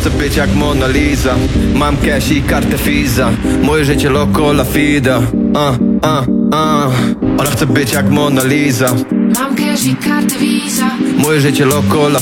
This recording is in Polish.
chce być jak Mona Lisa. Mam cash i kartę Visa. Moje życie loco la fida. Ona chce być jak Mona Lisa. Mam cash i kartę Visa. Moje życie loco la